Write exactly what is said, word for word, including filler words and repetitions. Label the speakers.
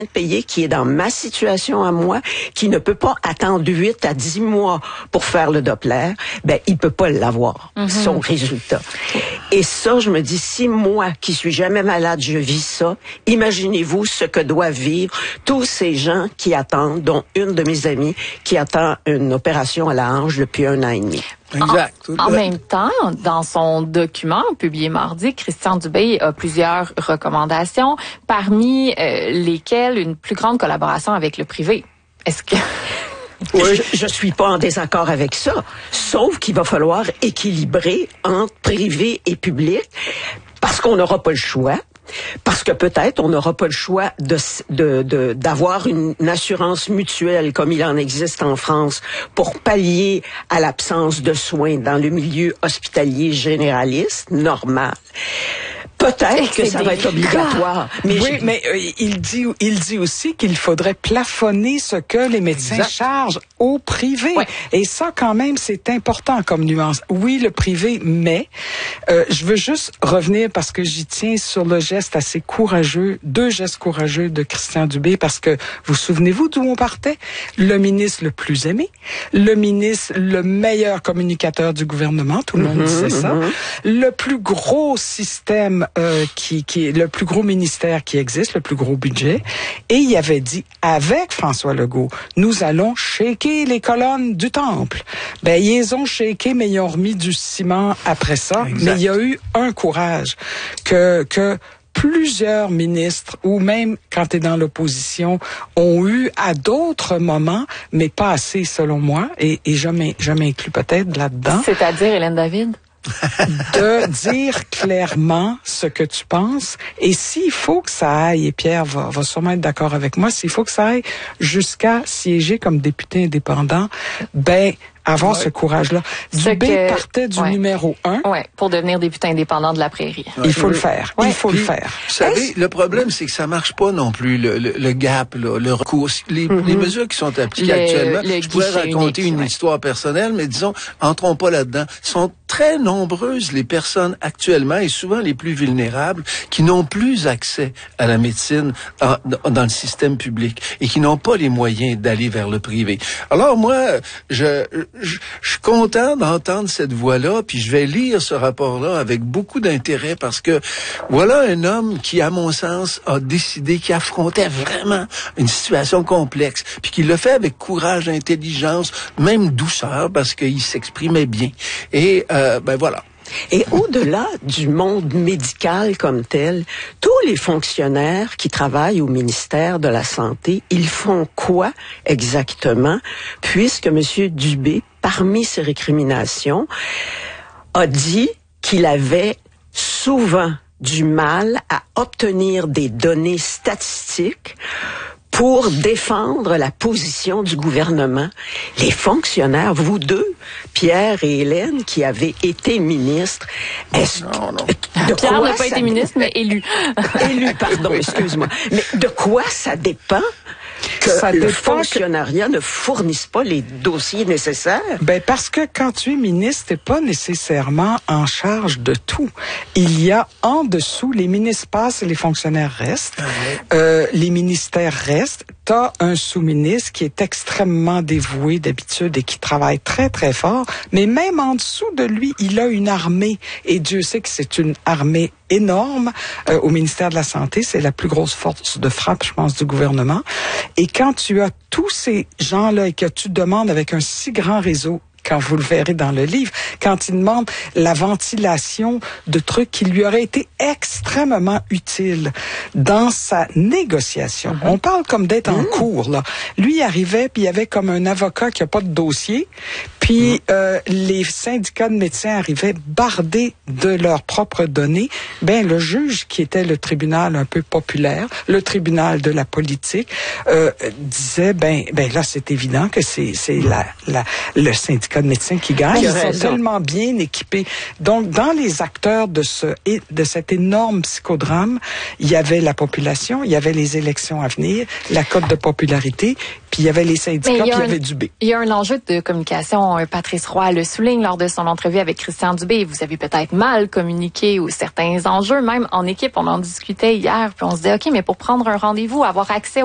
Speaker 1: payé, qui est dans ma situation à moi, qui ne peut pas attendre huit à dix mois pour faire le Doppler, ben, il peut pas l'avoir, mm-hmm. son résultat. Et ça, je me dis, si moi, qui suis jamais malade, je vis ça, imaginez-vous ce que doivent vivre tous ces gens qui attendent, dont une de mes amies qui attend une opération à la hanche depuis un an et demi.
Speaker 2: Exact.
Speaker 3: En, en même temps, dans son document publié mardi, Christian Dubé a plusieurs recommandations, parmi euh, lesquelles une plus grande collaboration avec le privé. Est-ce que...
Speaker 1: Oui. Je, je suis pas en désaccord avec ça, sauf qu'il va falloir équilibrer entre privé et public, parce qu'on n'aura pas le choix. Parce que peut-être on n'aura pas le choix de, de, de, d'avoir une, une assurance mutuelle comme il en existe en France pour pallier à l'absence de soins dans le milieu hospitalier généraliste, normal. Peut-être que ça va être obligatoire.
Speaker 2: Mais oui, je... mais euh, il dit il dit aussi qu'il faudrait plafonner ce que les médecins exact. chargent au privé. Ouais. Et ça, quand même, c'est important comme nuance. Oui, le privé, mais euh, je veux juste revenir parce que j'y tiens sur le geste assez courageux, deux gestes courageux de Christian Dubé, parce que vous souvenez-vous d'où on partait? Le ministre le plus aimé, le ministre le meilleur communicateur du gouvernement, tout le monde mm-hmm, disait ça, mm-hmm. le plus gros système Euh, qui, qui est le plus gros ministère qui existe, le plus gros budget, et il avait dit, avec François Legault, nous allons shaker les colonnes du temple. Ben, ils les ont shaké, mais ils ont remis du ciment après ça. Exact. Mais il y a eu un courage que, que plusieurs ministres, ou même quand tu es dans l'opposition, ont eu à d'autres moments, mais pas assez selon moi, et, et je m'inclus peut-être là-dedans.
Speaker 3: C'est-à-dire Hélène David?
Speaker 2: De dire clairement ce que tu penses, et s'il faut que ça aille, et Pierre va, va sûrement être d'accord avec moi, s'il faut que ça aille jusqu'à siéger comme député indépendant, ben avoir ouais. ce courage-là. Dubé que... partait du ouais. numéro un.
Speaker 3: Ouais, pour devenir député indépendant de la Prairie.
Speaker 2: Ouais. Il faut le faire. Ouais. Il faut
Speaker 4: Puis,
Speaker 2: le faire.
Speaker 4: Vous savez, le problème, c'est que ça marche pas non plus, le, le, le gap, là, le recours. Les, mm-hmm. les mesures qui sont appliquées le, actuellement, le je pourrais raconter unique, une ouais. histoire personnelle, mais disons, entrons pas là-dedans. Sont très nombreuses les personnes actuellement, et souvent les plus vulnérables, qui n'ont plus accès à la médecine en, dans le système public et qui n'ont pas les moyens d'aller vers le privé. Alors moi, je... Je, je suis content d'entendre cette voix-là, puis je vais lire ce rapport-là avec beaucoup d'intérêt parce que voilà un homme qui, à mon sens, a décidé, qui affrontait vraiment une situation complexe, puis qui le fait avec courage, intelligence, même douceur, parce qu'il s'exprimait bien. Et euh, ben voilà.
Speaker 1: Et au-delà du monde médical comme tel, tous les fonctionnaires qui travaillent au ministère de la Santé, ils font quoi exactement? Puisque M. Dubé, parmi ses récriminations, a dit qu'il avait souvent du mal à obtenir des données statistiques pour défendre la position du gouvernement. Les fonctionnaires, vous deux, Pierre et Hélène, qui avez été ministres, est-ce
Speaker 4: non, non.
Speaker 3: De Pierre n'a pas été ministre, mais élu.
Speaker 1: Élu, pardon, excuse-moi. Mais de quoi ça dépend que ça le fonctionnariat que... ne fournisse pas les dossiers nécessaires?
Speaker 2: Ben parce que quand tu es ministre, t'es pas nécessairement en charge de tout. Il y a en dessous, les ministres passent et les fonctionnaires restent. Ah ouais. euh, les ministères restent. T'as un sous-ministre qui est extrêmement dévoué d'habitude et qui travaille très, très fort. Mais même en dessous de lui, il a une armée. Et Dieu sait que c'est une armée énorme. Euh, au ministère de la Santé, c'est la plus grosse force de frappe, je pense, du gouvernement. Et quand tu as tous ces gens-là et que tu demandes avec un si grand réseau, quand vous le verrez dans le livre, quand il demande la ventilation de trucs qui lui auraient été extrêmement utiles dans sa négociation. Mm-hmm. On parle comme d'être mm-hmm. en cours, là. Lui, il arrivait, puis il y avait comme un avocat qui a pas de dossier, puis mm-hmm. euh, les syndicats de médecins arrivaient bardés de leurs propres données. Ben, le juge, qui était le tribunal un peu populaire, le tribunal de la politique, euh, disait, ben, ben là, c'est évident que c'est, c'est la, la, le syndicat de médecins qui gagnent. Ils sont tellement bien équipés. Donc, dans les acteurs de ce de cet énorme psychodrame, il y avait la population, il y avait les élections à venir, la cote de popularité, puis il y avait les syndicats, puis il y avait Dubé.
Speaker 3: Il y a un enjeu de communication. Patrice Roy le souligne lors de son entrevue avec Christian Dubé. Vous avez peut-être mal communiqué ou certains enjeux, même en équipe. On en discutait hier, puis on se dit, OK, mais pour prendre un rendez-vous, avoir accès